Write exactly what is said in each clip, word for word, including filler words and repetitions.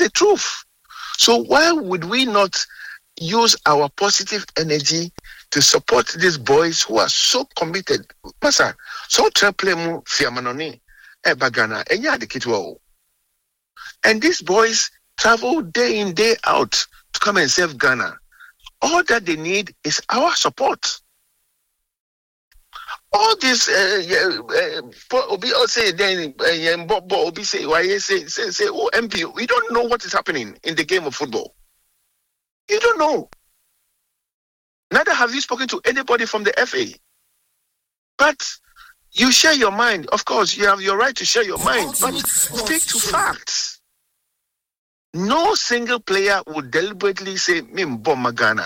the truth. So why would we not use our positive energy to support these boys who are so committed? Masa, so triple mu fiamanoni e bagana enya adikitwa. And these boys travel day in, day out to come and save Ghana. All that they need is our support. All this, Obi say then, Obi say, why say, say, say, oh, M P, we don't know what is happening in the game of football. You don't know. Neither have you spoken to anybody from the F A. But you share your mind. Of course, you have your right to share your mind, but stick to facts. No single player would deliberately say, "Mim bomb Ghana."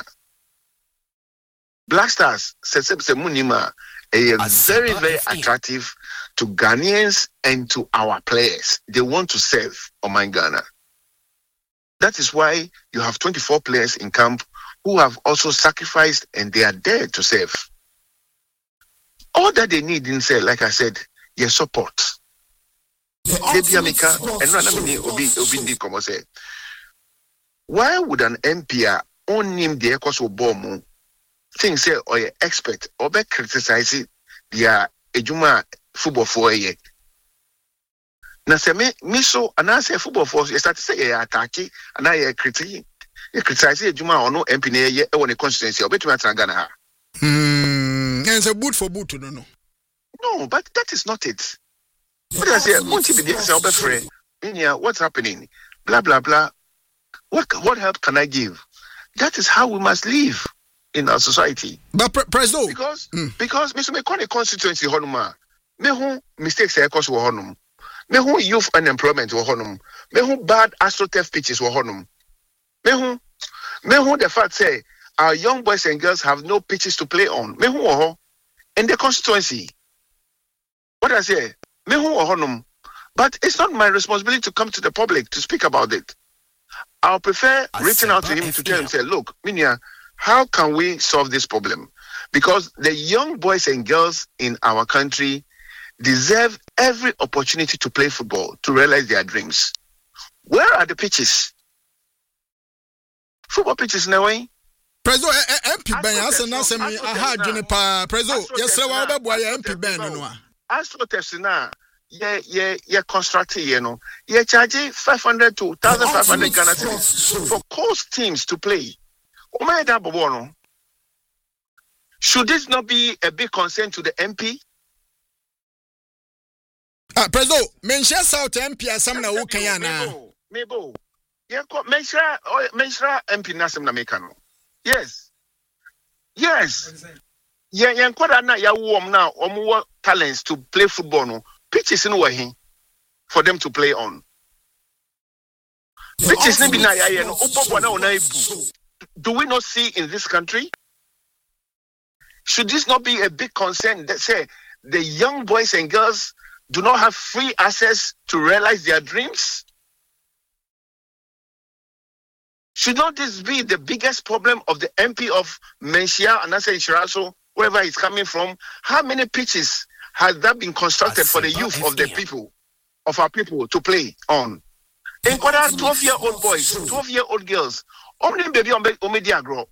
Black Stars, Munima, is very, very attractive to Ghanaians and to our players. They want to serve Oman Ghana. That is why you have twenty-four players in camp who have also sacrificed and they are there to serve. All that they need in say, like I said, your support. Why would an M P own him the Ecos Obomu think say or an expert or be criticizing their ejuma football for a year? Na se me miso and I say football for you start to say a attack and I critique criticize ejuma or no M P na ye e won a constituency or betu Ghana. Hmm, and it's a boot for boot, no, no. No, but that is not it. But I say, won't you be the friend? What's happening? Blah blah blah. What what help can I give? That is how we must live in our society. But pre- President, because mm. because Mister McConnell constituency honuma, me who mistakes are cause honum, me who youth unemployment were honum, me who bad astroturf pitches were honum, me who me who the fact say our young boys and girls have no pitches to play on, me who in the constituency. What I say, me who honum, but it's not my responsibility to come to the public to speak about it. I'll prefer reaching out to him to tell him, say, look, Minya, how can we solve this problem? Because the young boys and girls in our country deserve every opportunity to play football, to realize their dreams. Where are the pitches? Football pitches in a way. Prezo M P Ben asa na se me aha adwene pa Prezo yesre wa obeboa ya M P Ben no a AstroTurf na ye ye ye construct you know ye charge five hundred to one thousand five hundred Ghana cedis for coast teams to play. Should this not be a big concern to the M P? Ah, Prezo, mention South M P asam na wo kan ya na. Mebo. Ye ko mention mention M P na asam na make no. Yes. Yes. Yeah, yeah, na ya warm now, omo talents to play football no. Pitches in wahin for them to play on. Pitches in na ya no, opo na ona ebu. Do we not see in this country? Should this not be a big concern that say the young boys and girls do not have free access to realize their dreams? Should not this be the biggest problem of the M P of Menchia and Asa Ishiraso, wherever he's coming from? How many pitches has that been constructed for the youth of the people, of our people to play on? In quarter twelve-year-old boys, twelve-year-old girls, how many baby on media grow?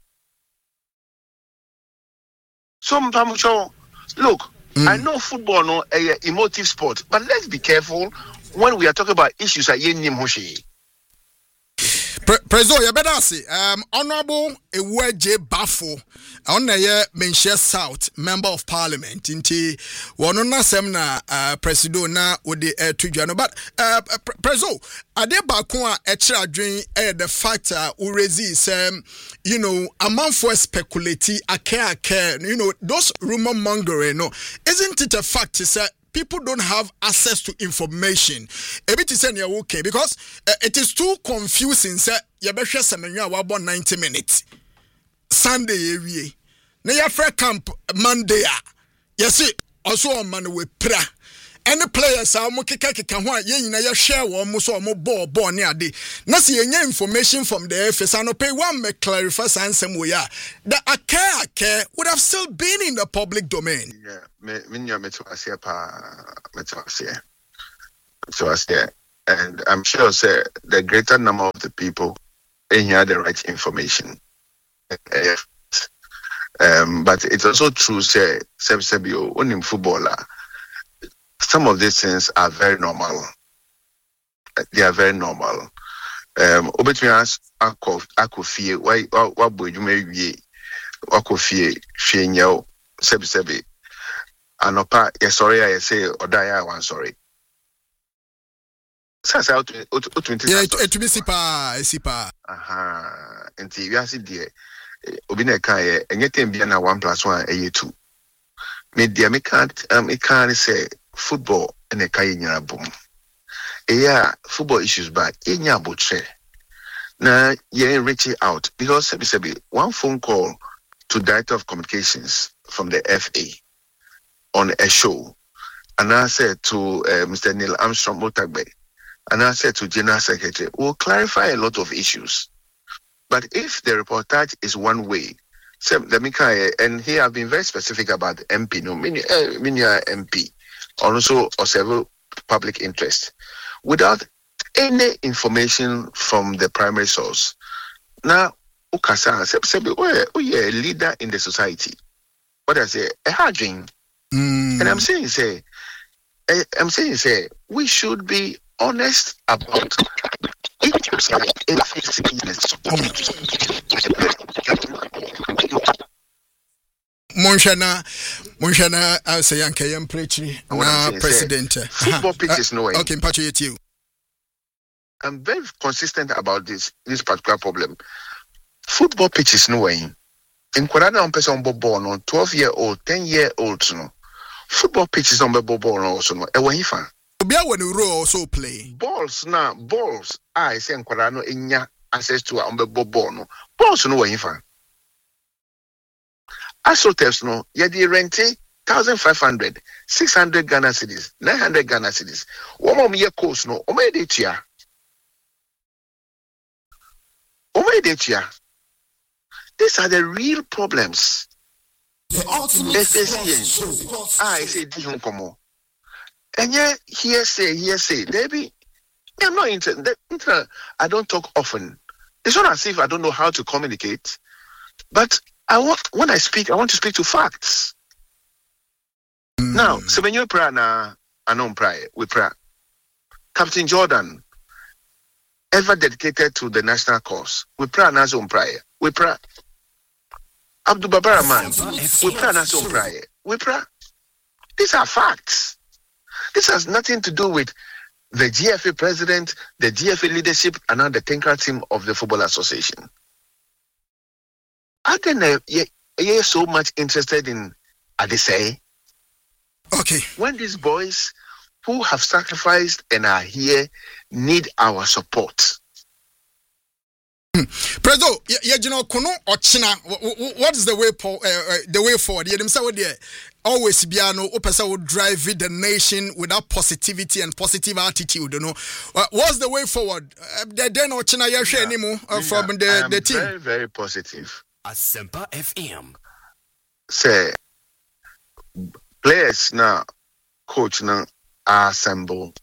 So, look, mm. I know football no a emotive sport, but let's be careful when we are talking about issues like Yenim Hoshi. Prezo, you better say, um, Honorable Eweje Bafo, on the Menchia South Member of Parliament, inti wanona semna uh, Presido na odi uh, tujano, but uh, Prezo, ade bakwa etra dream eh the fact uh, urezi um, you know, amount for speculate ake ake, you know, those rumor mongering, no, isn't it a fact is that people don't have access to information. A bit is okay because uh, it is too confusing. Say you better semenya about ninety minutes. Sunday area. Na ya free camp Monday. Yes, also on man we pra. Any players are mo keka keka ho ye nyina ya share wo mo so mo ball ball ne ade. Na se yenya information from the F S no pay one me clarify ansem we ya. The ake ake would have still been in the public domain. Yeah, me me nya me to asia pa me to asia. So asia. And I'm sure, sir, the greater number of the people in here the right information. Um, but it's also true, say, Sebsebio, when in footballer, some of these things are very normal. They are very normal. Um, obetumi as akọ akọfie, why what boy you may be akọfie hwenyo Sebsebe. Anopa, yes, sorry, I say, or die, I want sorry. Sasa out twenty. Yeah, it be sipa, sipa. Aha, and you are see dear. Obina Kaya, and yet be na one plus one a two. Me dear, me can't, um, it can't say football and a Kaya boom. Yeah, football issues back in your butcher. Now, you're reaching out because Sebi Sebi, one phone call to Director of Communications from the F A on a show, and I said to uh, Mister Neil Armstrong Motagbe, and I said to General Secretary, we'll clarify a lot of issues. But if the reportage is one way, so let me and here I've been very specific about the M P, no, many, uh, many M P, also or several public interest, without any information from the primary source. Now, Ukasa said, oh, yeah, a leader in the society. What I say, a hard dream. Mm. And I'm saying, say, I'm saying, say, we should be honest about it. Monshana, Monshana, I say, Yanka, Yam Preaching, President. Football pitches, no way. Okay, patriot you. I'm very consistent about this this particular problem. Football pitches, no way. In Quran, on person born on twelve year old, ten year olds, no. Football pitches on the ball also, no. And when he found. When you roll also play balls now, balls. I say Quran, no, in access to on the ball, no. Balls, no way he found. Astroturfs no, yeah, they rent one thousand five hundred, six hundred Ghana cedis, nine hundred Ghana cedis. One more year course no, o me de tia. O me de tia. These are the real problems. The ultimate sports. I say different como. And yeah, here say, here say, Debbie, I'm not interested. I don't talk often. It's not as if I don't know how to communicate, but I want when I speak, I want to speak to facts. Mm. Now, so when you pray na anon pray, we pray. Captain Jordan, ever dedicated to the national cause, we pray na zone prayer. We pray. Abdul Babar Rahman, we pray na zone prayer. We pray. These are facts. This has nothing to do with the G F A president, the G F A leadership, and now the technical team of the Football Association. I think uh, you're, you're so much interested in Adesai. Okay. When these boys who have sacrificed and are here need our support. Prezo, you know, kono ochina. What is the way for uh, the way forward? You know, there always be no opesa will drive the nation with that positivity and positive attitude. You know, what's the way forward? They don't ochina yashe anymore from the the team. Very very positive. Asempa F M. Say players now, coach now are assembled,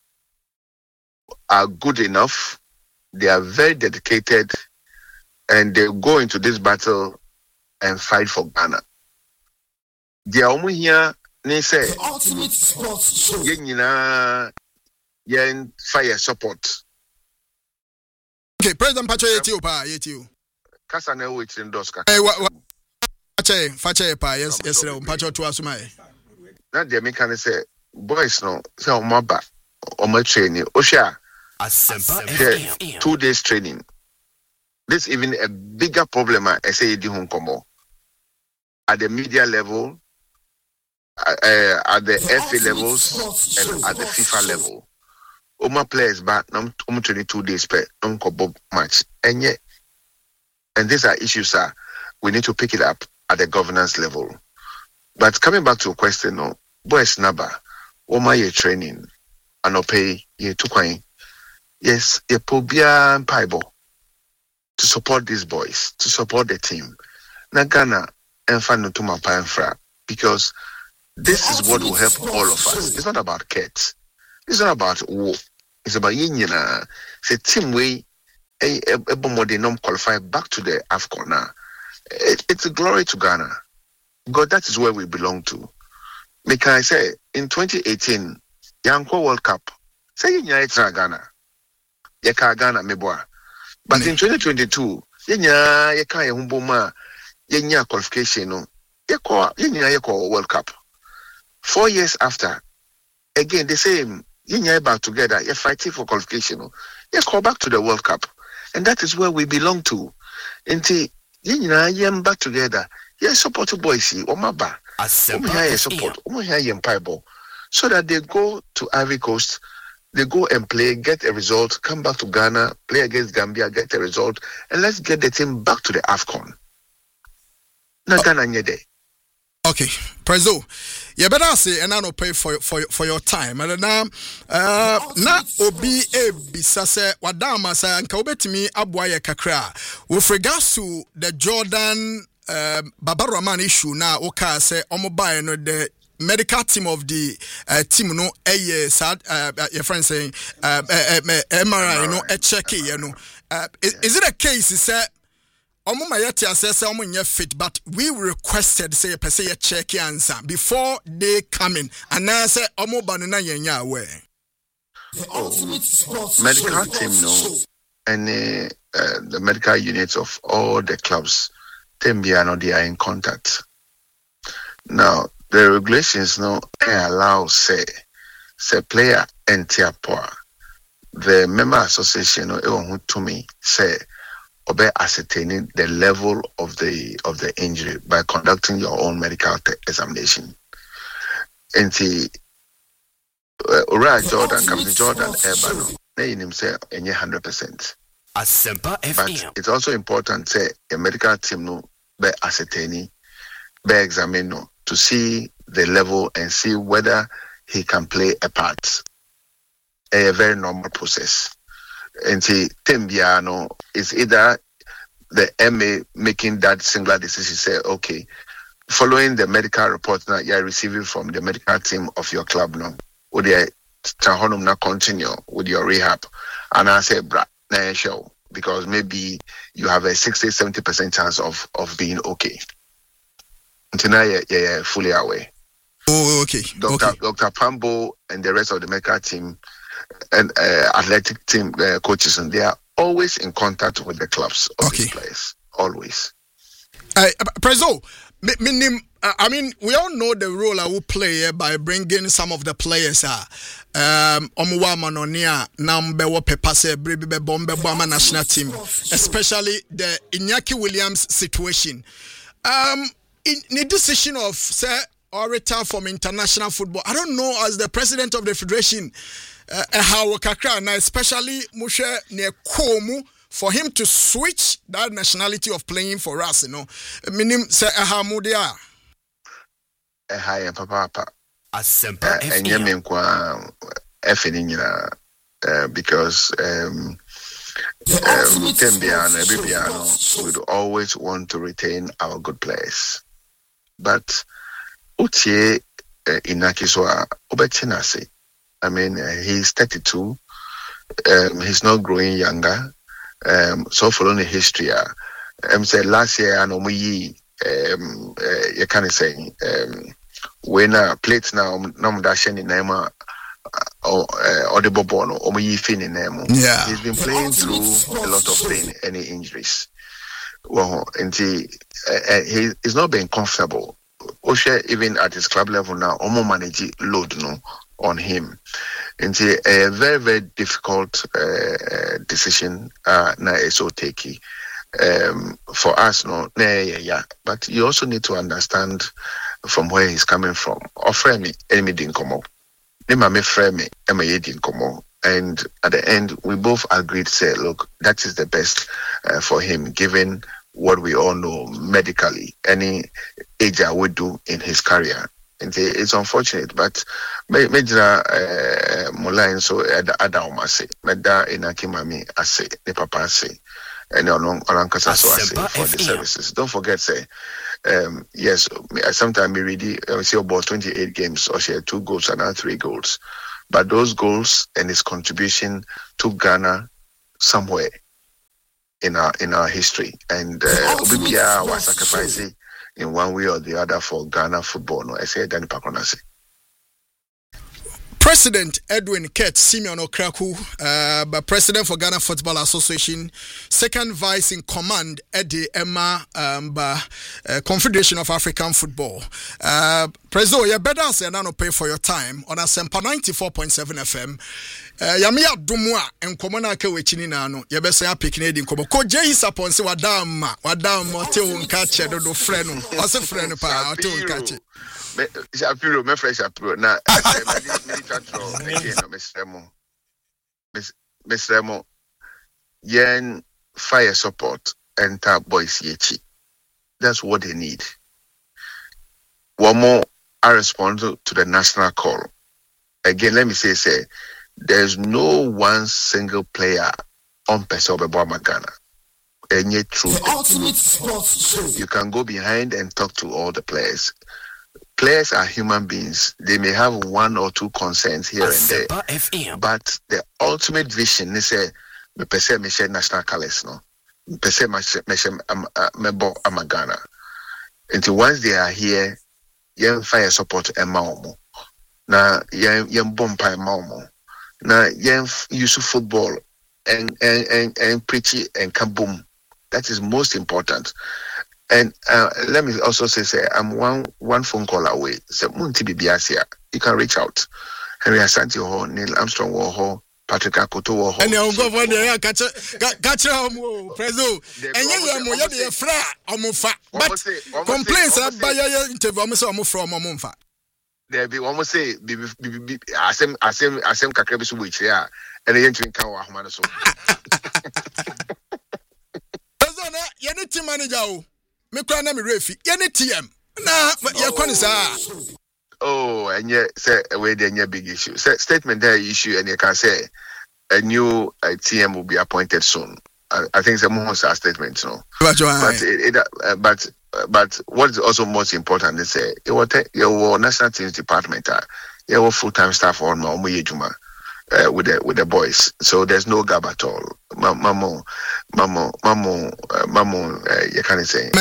are good enough. They are very dedicated, and they go into this battle and fight for Ghana. They are only here. They say the ultimate sports show. Yenina, yen fire support. Okay, President Pacho yeti pa yeti. Kasa na wo itin doska. Eh wa Pacho, Pacho pa yes yes re Pacho to asuma e. Na dey me kan say boys no say o ma ba o ma training. O sha Asempa two days training. This is even a bigger problem. I say di hun komo at the media level, uh, at the the F A levels, and at the FIFA level. Oma players back um twenty-two days per um kobo match. And yet, and these are issues that we need to pick it up at the governance level. But coming back to a question, no, boys naba, oma ye training, and pay ye tukwain. Yes, ye pobia and paibo to support these boys, to support the team. Na Ghana and fan to my fra because this is what will help all of us. It's not about kids. It's not about war. It's about Yinyana. Say team way a Bomodinum qualify back to the AFCON now. It, it's a glory to Ghana. God, that is where we belong to. Make I say in twenty eighteen, Yanko World Cup, say Yinya Etra Ghana. Yaka Ghana meboa. But in twenty twenty-two, Yinya Yaka Yahumboma, Yinya qualification no. Yako Yinya Yako World Cup. Four years after, again the same. Yinya back together, you're fighting for qualification. You call back to the World Cup. And that is where we belong to. Until Yinya yam back together. You support boys, Omaba. Omo support. Omo yam pieball. So that they go to Ivory Coast, they go and play, get a result, come back to Ghana, play against Gambia, get a result, and let's get the team back to the AFCON. Not Ghana nyede. Okay, Prezo, you better say and I don't pay for for for your time. And now, uh, na obi e bisase wadama sa nka obetimi aboaye kakra. With regards to the Jordan uh, Baba Rahman issue, now oka say omobaye no the medical team of the uh, team no eh sad uh, your friend saying uh, uh, uh, M R I no e check you know. Uh, is, is it a case say Omo mayati asese omo nye fit, but we requested say per se check answer before they come in and I say omo banana yenya away. Oh, medical team no and uh, the medical units of all the clubs Tembiano they are in contact. Now the regulations no allow say say player enter poor. The member association no e to me say by ascertaining the level of the of the injury by conducting your own medical te- examination. And see, Uriah Jordan, Captain Jordan, Ebano, they himself, and one hundred percent. But it's also important say a medical team no by ascertaining, by examining no, to see the level and see whether he can play a part. A very normal process. And see, Tembiano is either the M A making that singular decision, say, okay, following the medical report that you're receiving from the medical team of your club, no, would you now continue with your rehab? And I say, bra, nah, show, because maybe you have a sixty, seventy percent chance of, of being okay. Until now, you're, you're fully away. Oh, okay. Doctor Okay. Doctor Pambo and the rest of the medical team and uh, athletic team uh, coaches, and they are always in contact with the clubs of Okay. these players. Always. Uh, Prezo, meaning, uh, I mean, we all know the role I will play uh, by bringing some of the players. Uh, um, Omuwa Manonia, Nambe Wopepase, Bribe Bombe Bama national team, especially the Iñaki Williams situation. Um, in the decision of, say, or retire from international football, I don't know, as the president of the federation, uh, how kakra na especially mushe ne komu for him to switch that nationality of playing for us, you know. Minim say aha mudia. Eh, papa, papa. Asempa And you mean kwa because um, um, Tembiano, Bibiano would always want to retain our good players. But Utie Inakiswa Obetinasi. I mean, uh, he's thirty-two. Um, he's not growing younger. Um, so following the history, uh, um, say last year, I know we um, uh, you can say um, when uh, plates now, no dashen in Nema or or the Bobono or we fin in Nemo. Yeah, he's been playing through a lot of pain, any injuries. Well, and he uh, he he's not been comfortable. Osha, even at his club level now, Omo manage load no on him. And it's a very, very difficult uh, decision uh, na so take um for us no nah, yeah, yeah. But you also need to understand from where he's coming from. Offer me enemy didn't come up. Me frame me didn't come up. And at the end we both agreed to say, look, that is the best uh, for him given what we all know medically, any age I would do in his career. And it's unfortunate, but major uh, Mulain so Adama say, Meda Inakimami ase, the papa say, and on Alankasa so ase for the services. Don't forget, say, um, yes, sometimes we read, I see about twenty-eight games, or share two goals and now three goals. but those goals and his contribution took Ghana somewhere in our in our history. And Obibia was sacrificing in one way or the other for Ghana football. No, I say Danny Pakonase. President Edwin Kett Simeon Okraku, uh, but President for Ghana Football Association, second vice in command at the Emma um, uh, Confederation of African Football. Uh, President, you better say no pay for your time on Asempa ninety-four point seven F M. Yami Dumwa and Komana Kewechini Nano, Yabesa Picnadi Kobo. Ko Jay Saponsi Wadama, Wadam, Teo Catcher, do friend, what's a friend of power, Teo Catcher. Shapiro, my friend Shapiro. Now, again, Miss Remo, Miss Miss Remo, yen fire support and tap boys yechi. That's what they need. One more, I respond to the national call. Again, let me say, say, there's no one single player on Pesobeba Ghana. And yet, true. The ultimate sports show. You can go behind and talk to all the players. Players are human beings. They may have one or two concerns here and there. F M. But the ultimate vision is a me pese me share national colors, no. Me pese me share me bo Ghana. Until once they are here, yen fire support e maomo. Na yen yen bompa e maomo. Na yen use football and and and and preachy and kaboom. That is most important. And uh, let me also say, say, I'm one one phone call away. So, you can reach out. Henry Asante Ho, Neil Armstrong Ho, Patrick Akoto Ho. And you'll go for the catch a Prezo. And you are the fra Omufa. But complaints about your interview from Omufa. There be almost say, Asem Asem Asem Kakabis, which they are, and the entry in Kawa Hamanaso. Prezo, you're the team manager. Me kwa na me refi ye T M na ye kwani sa oh and yeah say we dey big issue say statement there issue and you can say a new uh, T M will be appointed soon. I, I think it's a more statement no but it, it, uh, but uh, but what is also most important is say it was your national teams department uh, your full-time staff on my juma Uh, with the with the boys, so there's no gap at all. Mamo, mamo, mamo, uh, mamo. Uh, you can't say.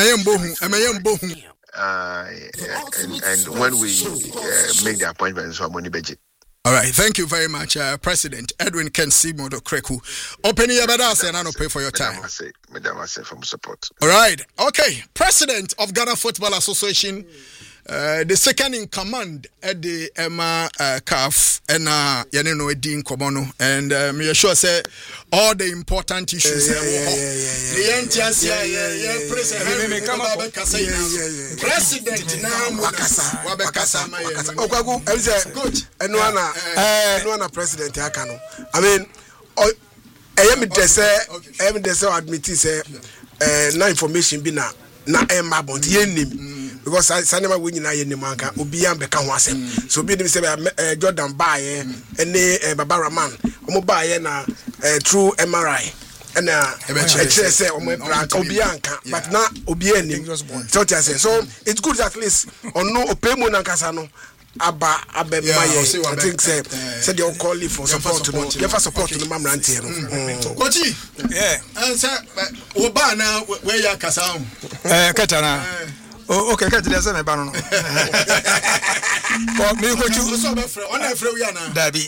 Uh, and, and when we uh, make the appointments, so I'm on the budget. All right, thank you very much, uh, President Edwin Kensimo Dokreku. Open your badass and I don't pay for your time. Madam, I say from support. All right, okay. President of Ghana Football Association. Uh, the second in command at the Emma uh, C A F and uh, Yanino Edin Kobono, and uh, me sure say all the important issues. The entrance, yeah, yeah, yeah, President, President now, Wabakasa, good, and one, and one President Akano. I mean, I am the say, I am the say, admit say, no information be na na Emma Bond, yenim. Because Sanema winning I in the manka, Obian Beckham was him. So be say Jordan Baye and the Barbara man, Omobaye na true M R I. And uh, say Obianka, but not Obian. So it's good at least on no Opemo Nankasano. Abba Abba Maye, I think say said they'll call you for support to know. Give us support to the Mam Rantier. Kochi, yeah, and sir, Obana, where you are Kasam? Katana. Oh, okay, catch the same banana. For me, what you saw on every Yana, Daddy.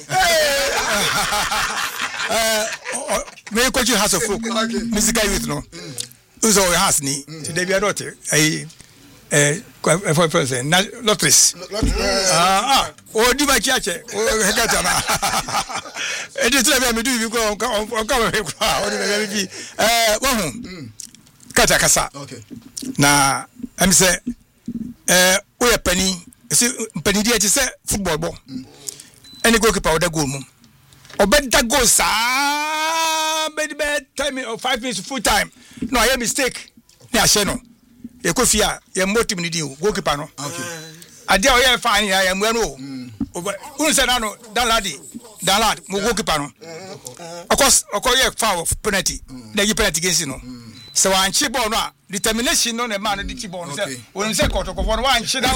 Me, what you has a folk, Mister Guy with no. Who's all has me? Today, we are not a for person, not lotteries. Ah, oh, do my church. Oh, Katana. It is like me do you go on cover. Uh, one. Katakasa. Okay. Na I'm say eh we penny see penny dey say football ball. Any goalkeeper with the goal mum. Obed that goal sa bed bed time of five minutes full time. No, I mistake. Na share no. E ko fia ye motive ni di goalkeeper no. Okay. Ade o ye fine ya ya mu no. Unu say na no dan ladi. Dan lad mo goalkeeper no. Of course, of course ye foul penalty. Na you penalty against no. So I chip on determination no na man no di chibo no say won say kotokofo no wan hye da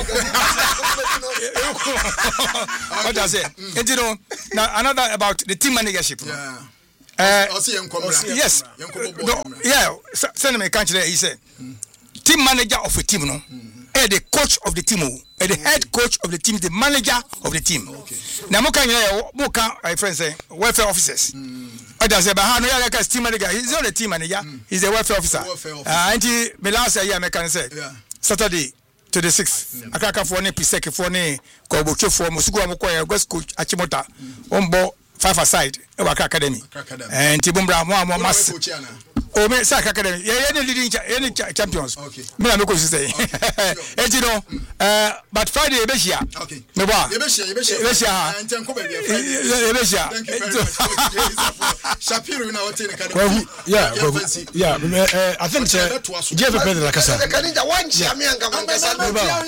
what I say and you know now another about the team managership yeah uh also yenkombra yes yeah send me can't he say team manager of a team no eh the coach of the team eh the head coach of the team the manager of the team okay now mo kan mo kan my friend say welfare officers what I say but how no ya like team manager he's not a team manager he's a welfare officer ah and me last year me can say Saturday to the sixth akaka for ne piseke for ne ko boche for mo sugu am ko ya West Coast Achimota ombo five aside e wa academy and tibumbra mo mo mas o me sa academy ye ye leading any champions me na me ko say and you know uh but Friday e be shia okay me ba e be shia e be shia e be shia enten ko be be Friday e be shia Shapiro na what in academy yeah yeah uh, I think uh, Jeff Pedro la casa kanija wanchi me anga mangasa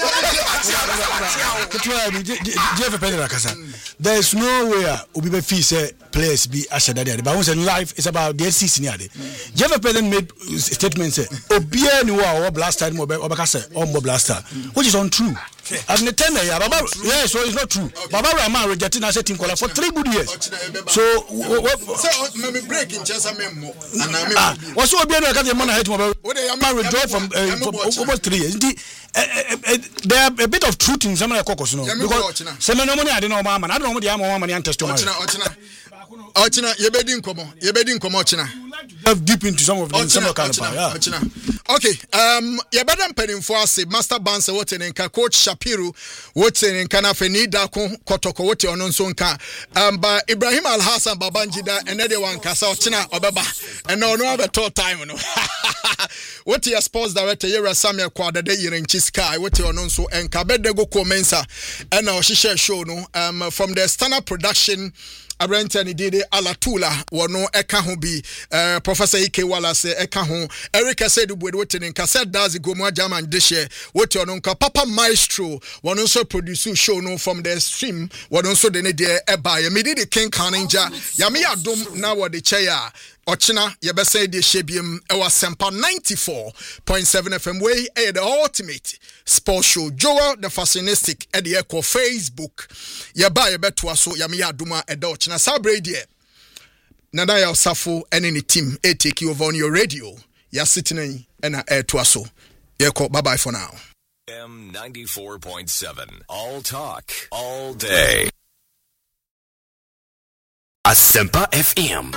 Jeff Pedro la casa there is no way obi be fee say players be ashada there but once in life it's about the season here Jeff Pedro made statement say obia ni wa blast time obeka say on blaster which is untrue and the ten year baba yes so it's not true baba Rama rejecting as a team caller for three good years so so me break in chesa memo and I mean what's obia no ka man hate mo withdraw from almost three years there a bit of truth in some of the caucus no because some no money I don't know mama I don't know the mama money and testimony Ochina yebedi nkomo yebedi nkomo ochina dive deep into some of the some kind of yeah ochina okay um yebeda mpanimfo ase master banse wote nka coach Shapiro wote nka na feni da ko kotoko wote ono nso nka um ba Ibrahim Al Hassan Babangida ene de wankasa ochina obeba ene ono abeto time no wote ya sports director Yera Samuel Kwadade Yirenchi Sky wote ono nso enka bedego komensa ena ohihye show no um from the Standard Production Abrantani Dede Alatula wono eka ho bi uh, Professor Ike Wallace eka ho Eric said we wote nka said dazi gomo German dishe wote ono nka Papa Maestro wono so produce show no from the stream wono so de ne de eba ya medi the King Kaninja ya me adom na wo de cheya Ochina yebese de shebiem ewa Sempa ninety-four point seven F M way e the ultimate sports show Joel the Fascinistic e de eko Facebook yeba yebeto aso ya me adoma e da ochina sabre de nana ya osafo ene ni team e take you over on your radio ya sitting and e to aso yeko bye bye for now M ninety-four point seven all talk all day Asempa F M